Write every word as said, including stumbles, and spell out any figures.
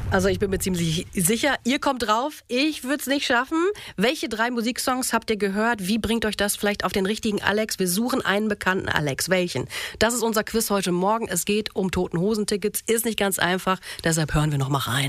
Also ich bin mir ziemlich sicher, ihr kommt drauf, ich würde es nicht schaffen. Welche drei Musiksongs habt ihr gehört? Wie bringt euch das vielleicht auf den richtigen Alex? Wir suchen einen bekannten Alex. Welchen? Das ist unser Quiz heute Morgen. Es geht um Toten-Hosen-Tickets. Ist nicht ganz einfach, deshalb hören wir noch mal rein.